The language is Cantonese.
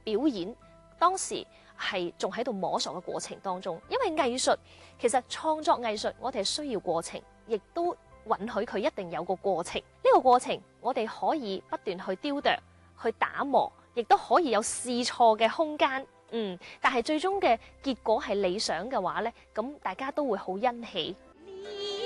表演，當時係仲喺度摸索嘅過程當中。因為藝術其實創作藝術，我哋係需要過程，亦都允許佢一定有個過程。呢個過程我哋可以不斷去雕琢、去打磨，亦都可以有試錯嘅空間。但係最終嘅結果係理想嘅話呢，咁大家都會好欣喜。